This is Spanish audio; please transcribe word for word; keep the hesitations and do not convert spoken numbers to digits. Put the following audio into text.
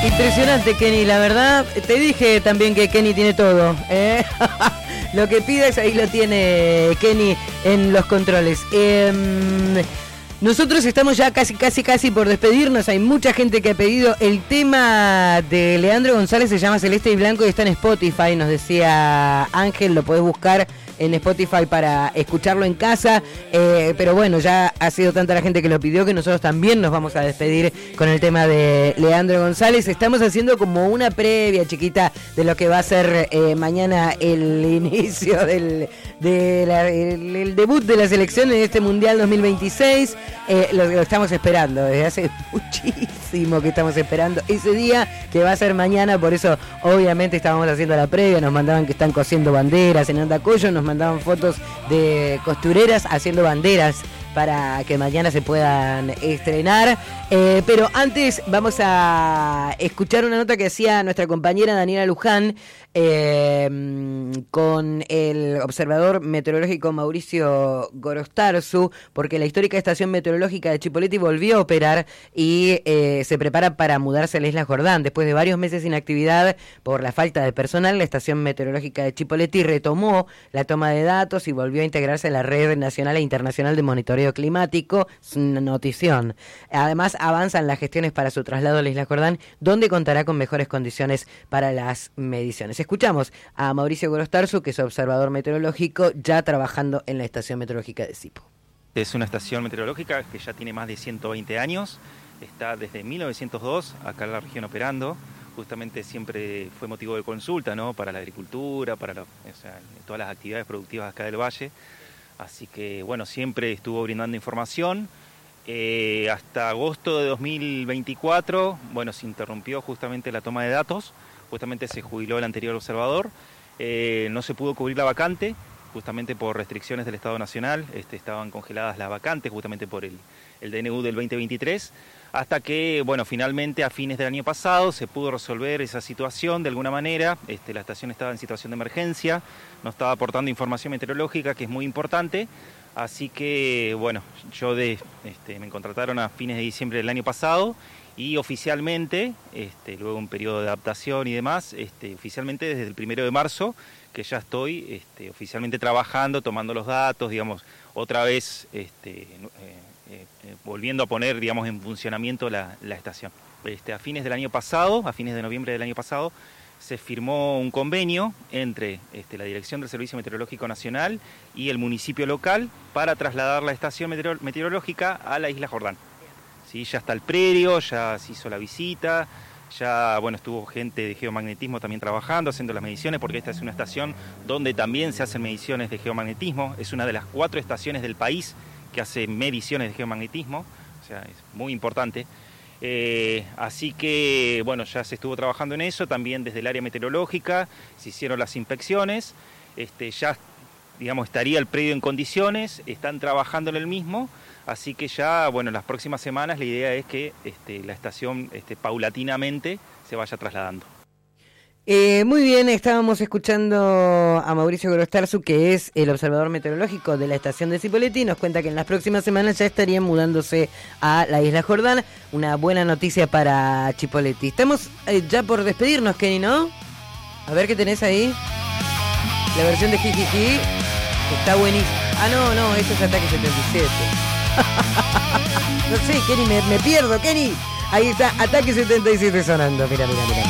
Impresionante, Kenny, la verdad. Te dije también que Kenny tiene todo, ¿eh? Lo que pidas, ahí lo tiene Kenny en los controles. Eh, nosotros estamos ya casi, casi, casi por despedirnos. Hay mucha gente que ha pedido. El tema de Leandro González se llama Celeste y Blanco y está en Spotify, nos decía Ángel, lo podés buscar en Spotify para escucharlo en casa, eh, pero bueno, ya ha sido tanta la gente que lo pidió que nosotros también nos vamos a despedir con el tema de Leandro González. Estamos haciendo como una previa chiquita de lo que va a ser eh, mañana el inicio del de la, el, el debut de la selección en este Mundial dos mil veintiséis. Eh, lo, lo estamos esperando, desde hace muchísimo que estamos esperando ese día que va a ser mañana, por eso obviamente estábamos haciendo la previa, nos mandaban que están cosiendo banderas en Andacollo, nos mandaban fotos de costureras haciendo banderas para que mañana se puedan estrenar, eh, pero antes vamos a escuchar una nota que hacía nuestra compañera Daniela Luján eh, con el observador meteorológico Mauricio Gorostarzu, porque la histórica estación meteorológica de Chipoleti volvió a operar y eh, se prepara para mudarse a la Isla Jordán. Después de varios meses sin actividad por la falta de personal, la estación meteorológica de Chipoleti retomó la toma de datos y volvió a integrarse en la red nacional e internacional de monitoreo climático. Es una notición. Además, avanzan las gestiones para su traslado a la Isla Jordán, donde contará con mejores condiciones para las mediciones. Escuchamos a Mauricio Gorostarzu, que es observador meteorológico, ya trabajando en la estación meteorológica de Sipo. Es una estación meteorológica que ya tiene más de ciento veinte años, está desde mil novecientos dos acá en la región operando. Justamente siempre fue motivo de consulta, ¿no?, para la agricultura, para la, o sea, todas las actividades productivas acá del valle. Así que, bueno, siempre estuvo brindando información. Eh, hasta agosto de dos mil veinticuatro, bueno, se interrumpió justamente la toma de datos. Justamente se jubiló el anterior observador. Eh, no se pudo cubrir la vacante, justamente por restricciones del Estado Nacional. Este, estaban congeladas las vacantes, justamente por el, el D N U del veinte veintitrés. Hasta que, bueno, finalmente a fines del año pasado se pudo resolver esa situación de alguna manera. Este, la estación estaba en situación de emergencia, no estaba aportando información meteorológica, que es muy importante. Así que, bueno, yo de, este, me contrataron a fines de diciembre del año pasado y oficialmente, este, luego un periodo de adaptación y demás, este, oficialmente desde el primero de marzo, que ya estoy este, oficialmente trabajando, tomando los datos, digamos, otra vez este, eh, eh, eh, volviendo a poner, digamos, en funcionamiento la, la estación. Este, a fines del año pasado, a fines de noviembre del año pasado, se firmó un convenio entre este, la Dirección del Servicio Meteorológico Nacional y el municipio local para trasladar la estación meteor- meteorológica a la Isla Jordán. Sí, ya está el predio, ya se hizo la visita, ya bueno, estuvo gente de geomagnetismo también trabajando, haciendo las mediciones, porque esta es una estación donde también se hacen mediciones de geomagnetismo. Es una de las cuatro estaciones del país que hace mediciones de geomagnetismo, o sea, es muy importante. Eh, así que, bueno, ya se estuvo trabajando en eso, también desde el área meteorológica, se hicieron las inspecciones, este, ya, digamos, estaría el predio en condiciones, están trabajando en el mismo, así que ya, bueno, en las próximas semanas la idea es que este, la estación este, paulatinamente se vaya trasladando. Eh, muy bien, estábamos escuchando a Mauricio Gorostarzu, que es el observador meteorológico de la estación de Cipolletti. Nos cuenta que en las próximas semanas ya estarían mudándose a la Isla Jordán. Una buena noticia para Chipolletti. Estamos eh, ya por despedirnos, Kenny, ¿no? A ver qué tenés ahí. La versión de Jijiji está buenísima. Ah, no, no, esto es Ataque setenta y siete. No sé, Kenny, me, me pierdo, Kenny. Ahí está Ataque setenta y siete sonando. Mira, mira, mira.